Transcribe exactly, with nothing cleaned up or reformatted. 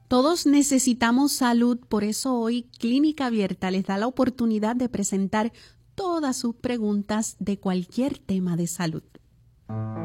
Todos necesitamos salud, por eso hoy Clínica Abierta les da la oportunidad de presentar todas sus preguntas de cualquier tema de salud.